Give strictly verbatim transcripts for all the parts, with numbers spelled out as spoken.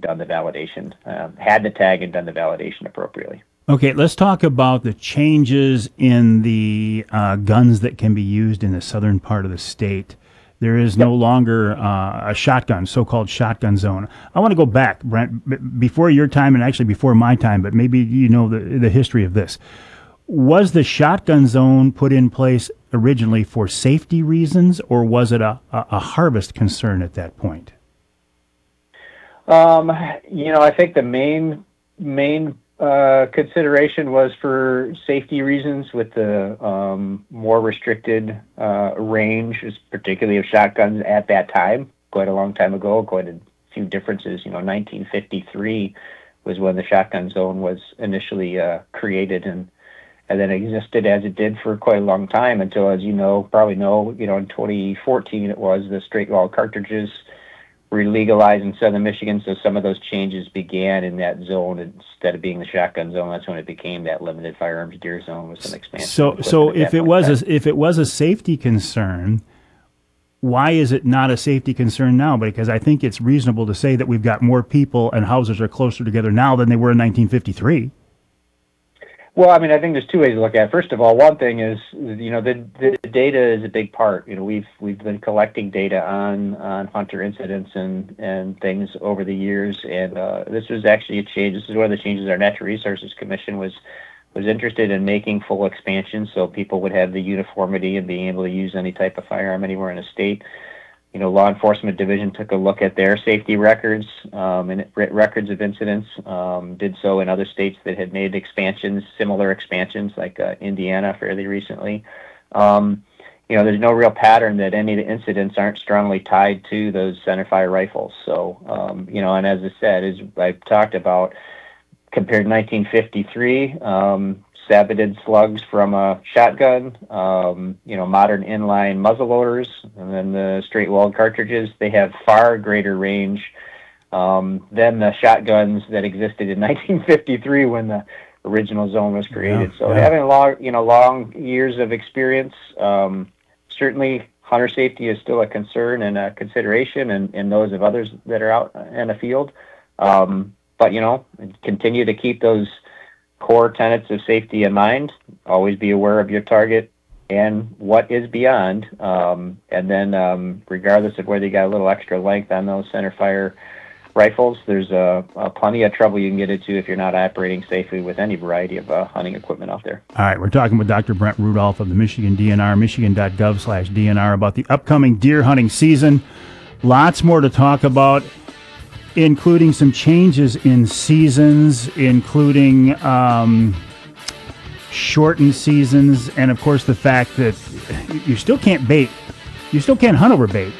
done the validation, uh, had the tag and done the validation appropriately. Okay, let's talk about the changes in the uh, guns that can be used in the southern part of the state. There is no longer uh, a shotgun, so-called shotgun zone. I want to go back, Brent, b- before your time and actually before my time, but maybe you know the, the history of this. Was the shotgun zone put in place originally for safety reasons, or was it a, a, a harvest concern at that point? Um, you know, I think the main main uh, consideration was for safety reasons with the um, more restricted uh, range, particularly of shotguns at that time, quite a long time ago, quite a few differences. You know, nineteen fifty-three was when the shotgun zone was initially uh, created, and and then existed as it did for quite a long time until, as you know, probably know, you know, in twenty fourteen it was the straight wall cartridges were legalized in southern Michigan, so some of those changes began in that zone instead of being the shotgun zone. That's when it became that limited firearms deer zone with some expansion. So, so if it was a, if it was a safety concern, why is it not a safety concern now? Because I think it's reasonable to say that we've got more people and houses are closer together now than they were in nineteen fifty-three. Well, I mean, I think there's two ways to look at it. First of all, one thing is, you know, the, the data is a big part. You know, we've we've been collecting data on, on hunter incidents and, and things over the years, and uh, this was actually a change. This is one of the changes our Natural Resources Commission was was interested in making full expansion, so people would have the uniformity and being able to use any type of firearm anywhere in the state. You know, law enforcement division took a look at their safety records um, and records of incidents, um, did so in other states that had made expansions, similar expansions, like uh, Indiana fairly recently. Um, you know, there's no real pattern that any of the incidents aren't strongly tied to those centerfire rifles. So, um, you know, and as I said, as I talked about, compared to nineteen fifty-three, um, saboted slugs from a shotgun, um, you know, modern inline muzzleloaders, and then the straight-walled cartridges, they have far greater range um, than the shotguns that existed in nineteen fifty-three when the original zone was created. Yeah, so yeah. having long, you know, long years of experience, um, certainly hunter safety is still a concern and a consideration, and, and those of others that are out in the field. Um, but, you know, continue to keep those core tenets of safety in mind. Always be aware of your target and what is beyond. Um, and then um, regardless of whether you got a little extra length on those centerfire rifles, there's uh, uh, plenty of trouble you can get into if you're not operating safely with any variety of uh, hunting equipment out there. All right, we're talking with Doctor Brent Rudolph of the Michigan D N R, michigan.gov slash DNR, about the upcoming deer hunting season. Lots more to talk about, including some changes in seasons, including um, shortened seasons, and of course the fact that you still can't bait, you still can't hunt over bait,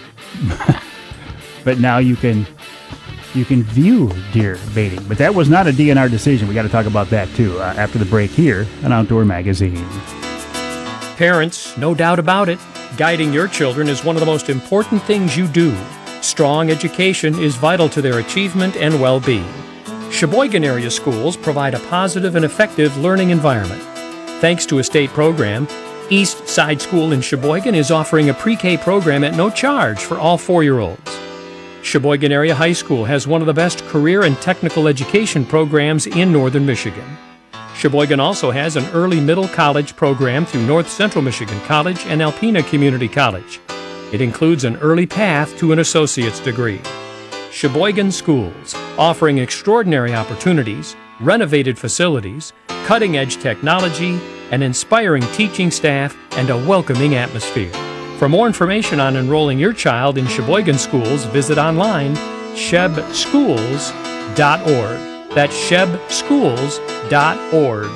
but now you can you can view deer baiting. But that was not a D N R decision. We got to talk about that too uh, after the break here on Outdoor Magazine. Parents, no doubt about it, guiding your children is one of the most important things you do. Strong education is vital to their achievement and well-being. Sheboygan area schools provide a positive and effective learning environment. Thanks to a state program, East Side School in Sheboygan is offering a pre-K program at no charge for all four-year-olds. Sheboygan Area High School has one of the best career and technical education programs in northern Michigan. Sheboygan also has an early middle college program through North Central Michigan College and Alpena Community College. It includes an early path to an associate's degree. Sheboygan Schools, offering extraordinary opportunities, renovated facilities, cutting-edge technology, an inspiring teaching staff, and a welcoming atmosphere. For more information on enrolling your child in Sheboygan Schools, visit online sheb schools dot org. That's sheb schools dot org.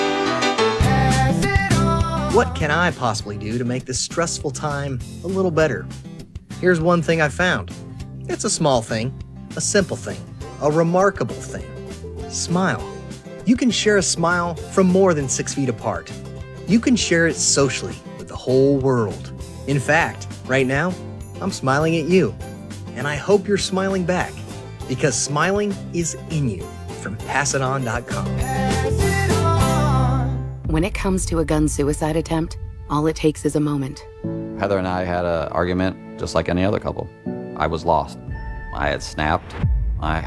What can I possibly do to make this stressful time a little better? Here's one thing I found. It's a small thing, a simple thing, a remarkable thing. Smile. You can share a smile from more than six feet apart. You can share it socially with the whole world. In fact, right now, I'm smiling at you, and I hope you're smiling back, because smiling is in you, from pass it on dot com. When it comes to a gun suicide attempt, all it takes is a moment. Heather and I had an argument just like any other couple. I was lost. I had snapped. I